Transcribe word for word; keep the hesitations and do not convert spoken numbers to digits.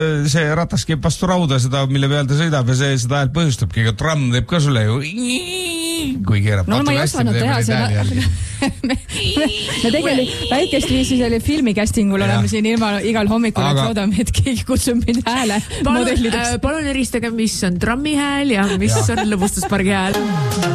see ratas keeb vastu rauda seda, mille peal ta sõidab ja see seda häält põhjustabki, aga tramm teeb ka sulle ju kui keerab. No ma ei osanud teha seda. Me tegelikult väikest viisi selle filmi castingul oleme siin ilma igal hommikul, et loodame, et keegi kutsub mind hääle modellideks. Palun eristage, mis on trammi hääl ja mis on lõbustuspargi hääl.